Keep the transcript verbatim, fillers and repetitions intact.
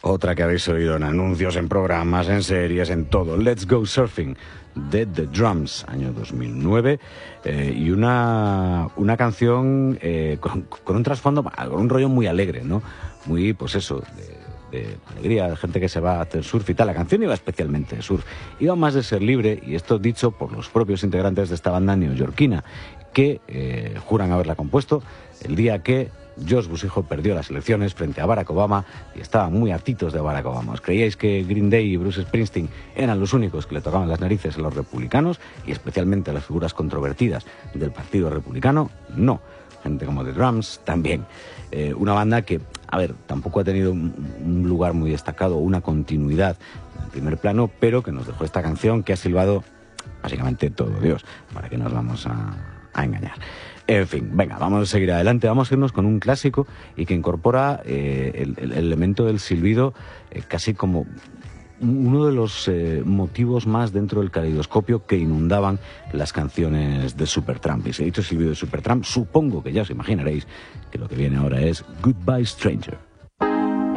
Otra que habéis oído en anuncios, en programas, en series, en todo. Let's Go Surfing, de The Drums, año dos mil nueve. Eh, y una, una canción eh, con, con un trasfondo, con un rollo muy alegre, ¿no? Muy, pues eso, de, de alegría, de gente que se va a hacer surf y tal. La canción iba especialmente de surf. Iba más de ser libre, y esto dicho por los propios integrantes de esta banda neoyorquina, que eh, juran haberla compuesto el día que Josh Busijo perdió las elecciones frente a Barack Obama y estaban muy hartitos de Barack Obama. ¿Os creíais que Green Day y Bruce Springsteen eran los únicos que le tocaban las narices a los republicanos y especialmente a las figuras controvertidas del Partido Republicano? No. Gente como The Drums también. Eh, una banda que, a ver, tampoco ha tenido un, un lugar muy destacado, una continuidad en el primer plano, pero que nos dejó esta canción que ha silbado básicamente todo Dios, para que nos vamos a, a engañar. En fin, venga, vamos a seguir adelante, vamos a irnos con un clásico y que incorpora eh, el, el elemento del silbido eh, casi como uno de los eh, motivos más dentro del caleidoscopio que inundaban las canciones de Supertramp. Y si he dicho silbido de Supertramp, supongo que ya os imaginaréis que lo que viene ahora es Goodbye Stranger.